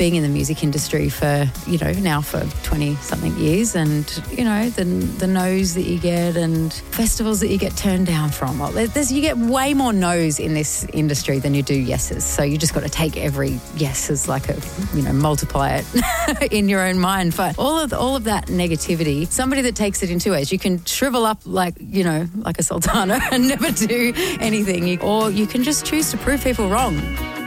being in the music industry for, now for 20-something years, and, the no's that you get and festivals that you get turned down from. Well, you get way more no's in this industry than you do yeses. So you just got to take every yes as like multiply it in your own mind. But all of that negativity, somebody that takes it in two ways. You can shrivel up like a sultana and never do anything, or you can just choose to prove people wrong.